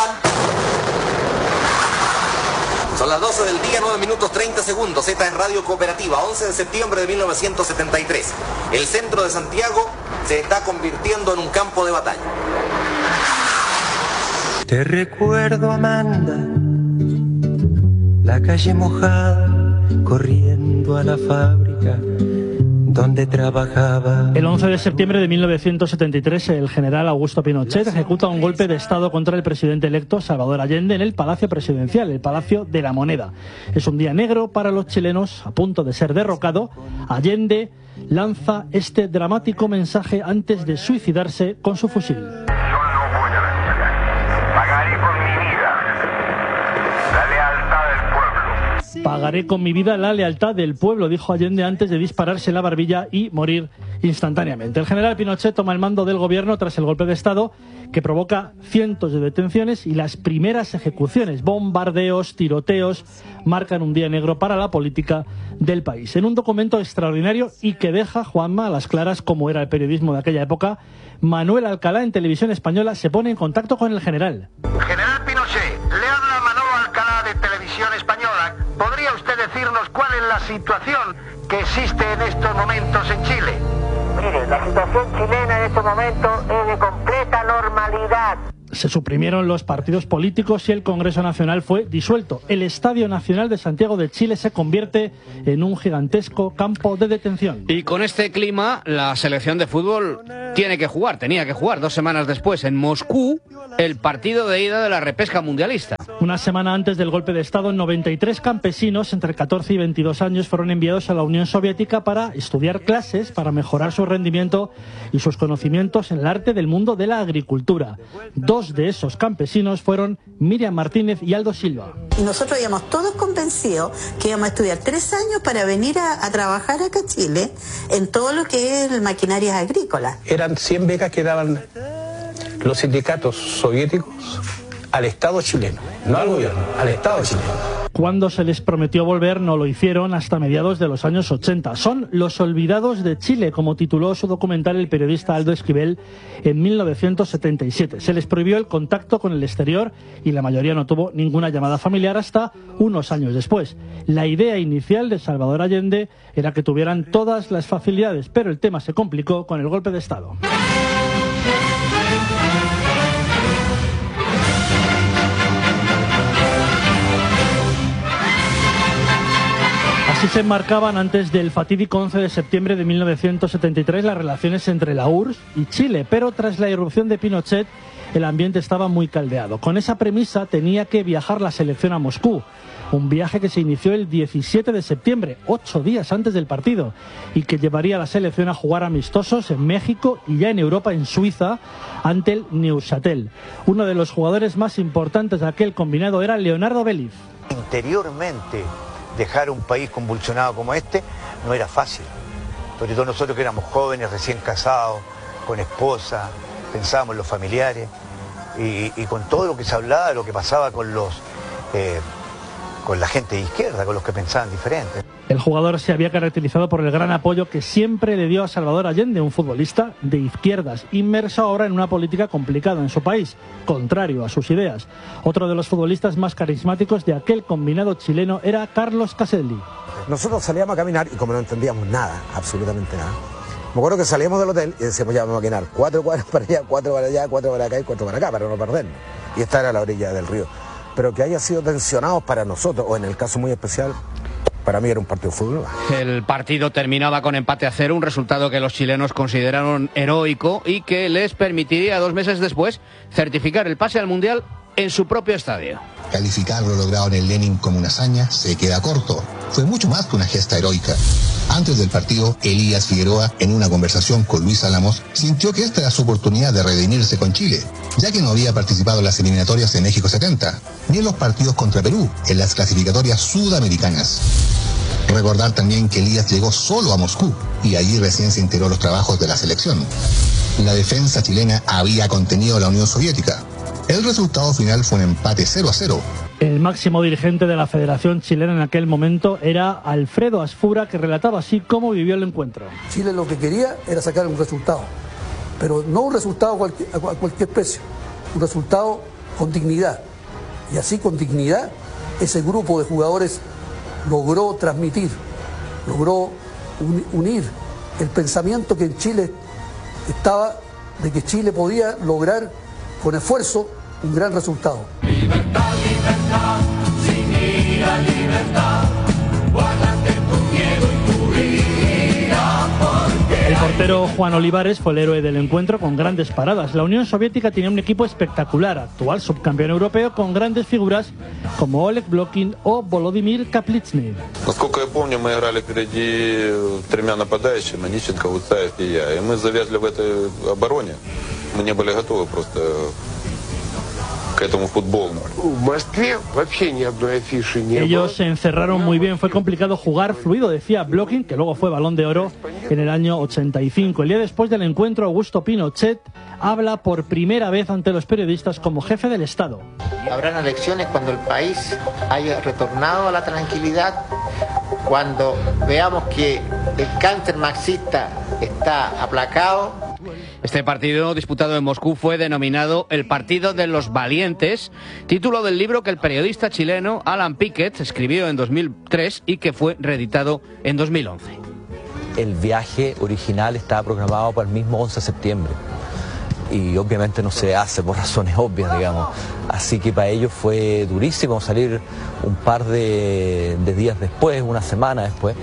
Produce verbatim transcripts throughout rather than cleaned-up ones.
Son las doce del día, nueve minutos treinta segundos. Esta es Radio Cooperativa, once de septiembre de mil novecientos setenta y tres. El centro de Santiago se está convirtiendo en un campo de batalla. Te recuerdo, Amanda, la calle mojada, corriendo a la fábrica donde trabajaba. El once de septiembre de mil novecientos setenta y tres, el general Augusto Pinochet ejecuta un golpe de Estado contra el presidente electo Salvador Allende en el Palacio Presidencial, el Palacio de la Moneda. Es un día negro para los chilenos. A punto de ser derrocado, Allende lanza este dramático mensaje antes de suicidarse con su fusil. Pagaré con mi vida la lealtad del pueblo, dijo Allende antes de dispararse la barbilla y morir instantáneamente. El general Pinochet toma el mando del gobierno tras el golpe de Estado que provoca cientos de detenciones y las primeras ejecuciones. Bombardeos, tiroteos, marcan un día negro para la política del país. En un documento extraordinario y que deja, Juanma, a las claras cómo era el periodismo de aquella época, Manuel Alcalá en Televisión Española se pone en contacto con el general. General Pinochet, le habla Manolo Alcalá de Televisión Española. ¿Podría usted decirnos cuál es la situación que existe en estos momentos en Chile? Mire, la situación chilena en estos momentos es de completa normalidad. Se suprimieron los partidos políticos y el Congreso Nacional fue disuelto. El Estadio Nacional de Santiago de Chile se convierte en un gigantesco campo de detención. Y con este clima, la selección de fútbol tiene que jugar, tenía que jugar dos semanas después en Moscú el partido de ida de la repesca mundialista. Una semana antes del golpe de Estado, noventa y tres campesinos entre catorce y veintidós años fueron enviados a la Unión Soviética para estudiar clases, para mejorar su rendimiento y sus conocimientos en el arte del mundo de la agricultura. Dos de esos campesinos fueron Miriam Martínez y Aldo Silva. Y nosotros íbamos todos convencidos que íbamos a estudiar tres años para venir a, a trabajar acá a Chile en todo lo que es maquinarias agrícolas. Eran cien becas que daban los sindicatos soviéticos al Estado chileno, no al gobierno, al Estado chileno. Cuando se les prometió volver, no lo hicieron hasta mediados de los años ochenta. Son los olvidados de Chile, como tituló su documental el periodista Aldo Esquivel en mil novecientos setenta y siete. Se les prohibió el contacto con el exterior y la mayoría no tuvo ninguna llamada familiar hasta unos años después. La idea inicial de Salvador Allende era que tuvieran todas las facilidades, pero el tema se complicó con el golpe de Estado. Así se enmarcaban antes del fatídico once de septiembre de mil novecientos setenta y tres las relaciones entre la U R S S y Chile, pero tras la irrupción de Pinochet el ambiente estaba muy caldeado. Con esa premisa tenía que viajar la selección a Moscú, un viaje que se inició el diecisiete de septiembre, ocho días antes del partido, y que llevaría a la selección a jugar amistosos en México y ya en Europa, en Suiza, ante el Neuchâtel. Uno de los jugadores más importantes de aquel combinado era Leonardo Vélez. Interiormente, dejar un país convulsionado como este no era fácil, sobre todo nosotros que éramos jóvenes, recién casados, con esposa, pensábamos en los familiares y, y con todo lo que se hablaba, lo que pasaba con los eh, con la gente de izquierda, con los que pensaban diferente. El jugador se había caracterizado por el gran apoyo que siempre le dio a Salvador Allende, un futbolista de izquierdas, inmerso ahora en una política complicada en su país, contrario a sus ideas. Otro de los futbolistas más carismáticos de aquel combinado chileno era Carlos Caselli. Nosotros salíamos a caminar y como no entendíamos nada, absolutamente nada, me acuerdo que salíamos del hotel y decíamos, ya vamos a caminar cuatro cuadras para allá, cuatro para allá, cuatro para acá y cuatro para acá, para no perdernos. Y esta era la orilla del río. Pero que haya sido tensionados para nosotros, o en el caso muy especial, para mí era un partido de fútbol. El partido terminaba con empate a cero, un resultado que los chilenos consideraron heroico y que les permitiría dos meses después certificar el pase al Mundial en su propio estadio. Calificar lo logrado en el Lenin como una hazaña se queda corto. Fue mucho más que una gesta heroica. Antes del partido, Elías Figueroa, en una conversación con Luis Álamos, sintió que esta era su oportunidad de redimirse con Chile, ya que no había participado en las eliminatorias de México setenta, ni en los partidos contra Perú, en las clasificatorias sudamericanas. Recordar también que Elías llegó solo a Moscú, y allí recién se integró los trabajos de la selección. La defensa chilena había contenido a la Unión Soviética. El resultado final fue un empate cero a cero. El máximo dirigente de la Federación Chilena en aquel momento era Alfredo Asfura, que relataba así cómo vivió el encuentro. Chile lo que quería era sacar un resultado, pero no un resultado a cualquier, a cualquier precio, un resultado con dignidad. Y así con dignidad ese grupo de jugadores logró transmitir, logró un, unir el pensamiento que en Chile estaba de que Chile podía lograr con esfuerzo un gran resultado. Libertad, libertad, sin ira, libertad, guárdate tu miedo y tu ira, porque... El portero Juan Olivares fue el héroe del encuentro con grandes paradas. La Unión Soviética tenía un equipo espectacular, actual subcampeón europeo, con grandes figuras como Oleg Blokhin o Volodymyr Kaplitzny. Насколько я помню, мы играли впереди тремя нападающими, Нищенко, Уцаев и я. И мы завязли в этой обороне. Мы не были готовы просто к этому футболу. В Москве вообще ни одной афиши не было. Ellos se encerraron muy bien, fue complicado jugar fluido, decía Blokhin, que luego fue Balón de Oro en el año ochenta y cinco. El día después del encuentro, Augusto Pinochet habla por primera vez ante los periodistas como jefe del Estado. Habrán elecciones cuando el país haya retornado a la tranquilidad, cuando veamos que el cáncer marxista está aplacado. Este partido disputado en Moscú fue denominado el Partido de los Valientes, título del libro que el periodista chileno Alan Pickett escribió en dos mil tres y que fue reeditado en dos mil once. El viaje original estaba programado para el mismo once de septiembre y obviamente no se hace por razones obvias, digamos. Así que para ellos fue durísimo salir un par de, de días después, una semana después,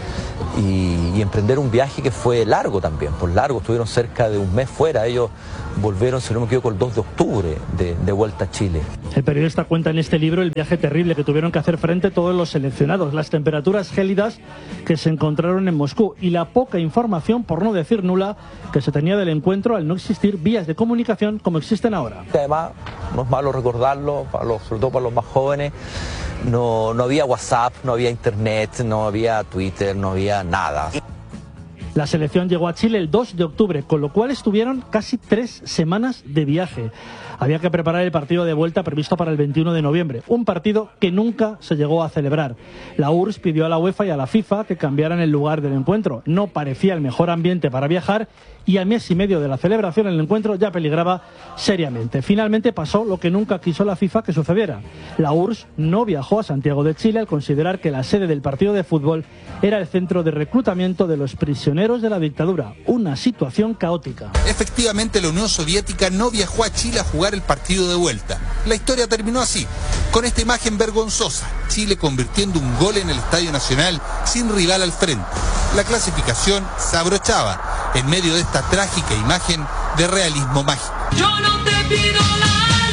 y, y emprender un viaje que fue largo también, por largo, estuvieron cerca de un mes fuera. Ellos volvieron, si no me equivoco, el dos de octubre de, de vuelta a Chile. El periodista cuenta en este libro el viaje terrible que tuvieron que hacer frente todos los seleccionados, las temperaturas gélidas que se encontraron en Moscú y la poca información, por no decir nula, que se tenía del encuentro al no existir vías de comunicación como existen ahora. Además, no es malo recordarlo, para los, sobre todo para los más jóvenes, no, no había WhatsApp, no había Internet, no había Twitter, no había nada. La selección llegó a Chile el dos de octubre, con lo cual estuvieron casi tres semanas de viaje. Había que preparar el partido de vuelta previsto para el veintiuno de noviembre, un partido que nunca se llegó a celebrar. La U R S S pidió a la UEFA y a la FIFA que cambiaran el lugar del encuentro. No parecía el mejor ambiente para viajar y al mes y medio de la celebración el encuentro ya peligraba seriamente. Finalmente pasó lo que nunca quiso la FIFA que sucediera. La U R S S no viajó a Santiago de Chile al considerar que la sede del partido de fútbol era el centro de reclutamiento de los prisioneros de la dictadura. Una situación caótica. Efectivamente, la Unión Soviética no viajó a Chile a jugar el partido de vuelta. La historia terminó así, con esta imagen vergonzosa: Chile convirtiendo un gol en el Estadio Nacional sin rival al frente. La clasificación se abrochaba en medio de esta trágica imagen de realismo mágico. Yo no te pido la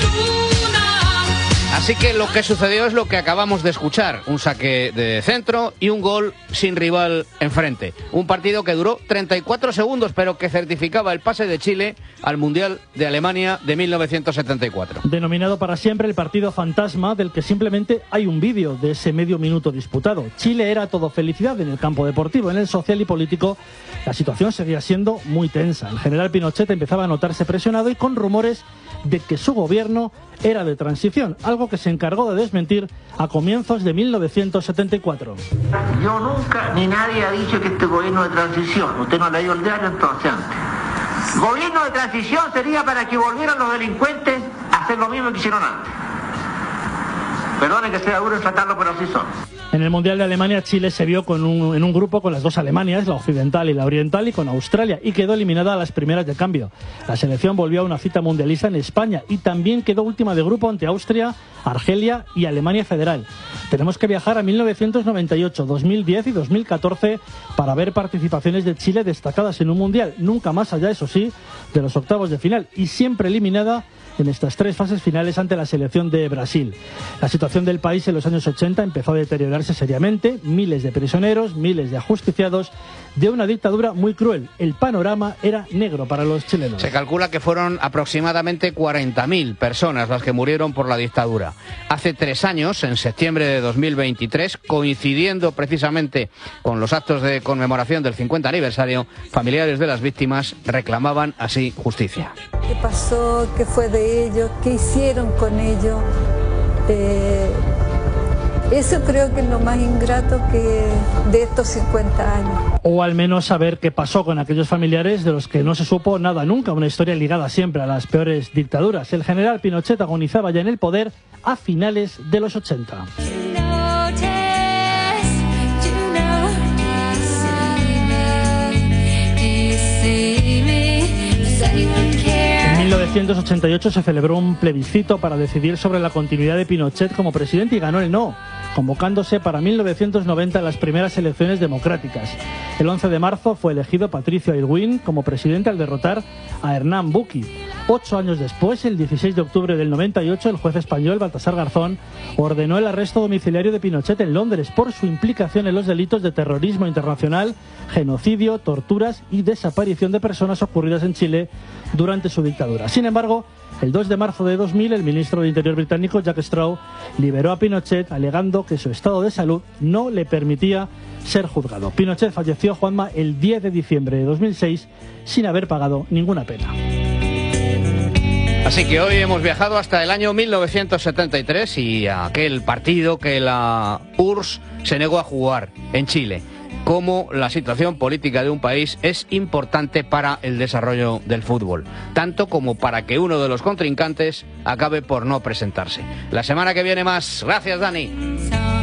luna. Así que lo que sucedió es lo que acabamos de escuchar: un saque de centro y un gol sin rival enfrente. Un partido que duró treinta y cuatro segundos, pero que certificaba el pase de Chile al Mundial de Alemania de mil novecientos setenta y cuatro. Denominado para siempre el partido fantasma, del que simplemente hay un vídeo de ese medio minuto disputado. Chile era todo felicidad en el campo deportivo. En el social y político la situación seguía siendo muy tensa. El general Pinochet empezaba a notarse presionado y con rumores de que su gobierno era de transición, algo que se encargó de desmentir a comienzos de mil novecientos setenta y cuatro. Yo nunca, ni nadie ha dicho que este gobierno de transición. Usted no ha leído el diario entonces antes. Gobierno de transición sería para que volvieran los delincuentes a hacer lo mismo que hicieron antes. Perdone que sea duro en tratarlo, pero así son. En el Mundial de Alemania, Chile se vio con un, en un grupo con las dos Alemanias, la occidental y la oriental, y con Australia, y quedó eliminada a las primeras de cambio. La selección volvió a una cita mundialista en España y también quedó última de grupo ante Austria, Argelia y Alemania Federal. Tenemos que viajar a mil novecientos noventa y ocho, dos mil diez y dos mil catorce para ver participaciones de Chile destacadas en un Mundial, nunca más allá, eso sí, de los octavos de final, y siempre eliminada en estas tres fases finales ante la selección de Brasil. La situación del país en los años ochenta empezó a deteriorarse seriamente, miles de prisioneros, miles de ajusticiados, de una dictadura muy cruel. El panorama era negro para los chilenos. Se calcula que fueron aproximadamente cuarenta mil personas las que murieron por la dictadura. Hace tres años, en septiembre de dos mil veintitrés, coincidiendo precisamente con los actos de conmemoración del cincuenta aniversario, familiares de las víctimas reclamaban así justicia. ¿Qué pasó? ¿Qué fue de ellos? ¿Qué hicieron con ellos? Eh, Eso creo que es lo más ingrato que de estos cincuenta años. O al menos saber qué pasó con aquellos familiares de los que no se supo nada nunca, una historia ligada siempre a las peores dictaduras. El general Pinochet agonizaba ya en el poder a finales de los ochenta. En mil novecientos ochenta y ocho se celebró un plebiscito para decidir sobre la continuidad de Pinochet como presidente y ganó el no, convocándose para mil novecientos noventa las primeras elecciones democráticas. El once de marzo fue elegido Patricio Aylwin como presidente al derrotar a Hernán Bucchi. Ocho años después, el dieciséis de octubre del noventa y ocho, el juez español Baltasar Garzón ordenó el arresto domiciliario de Pinochet en Londres por su implicación en los delitos de terrorismo internacional, genocidio, torturas y desaparición de personas ocurridas en Chile durante su dictadura. Sin embargo, el dos de marzo de dos mil, el ministro de Interior británico Jack Straw liberó a Pinochet alegando que su estado de salud no le permitía ser juzgado. Pinochet falleció, Juanma, el diez de diciembre de dos mil seis sin haber pagado ninguna pena. Así que hoy hemos viajado hasta el año mil novecientos setenta y tres y aquel partido que la U R S S se negó a jugar en Chile. Cómo la situación política de un país es importante para el desarrollo del fútbol, tanto como para que uno de los contrincantes acabe por no presentarse. La semana que viene más. Gracias, Dani.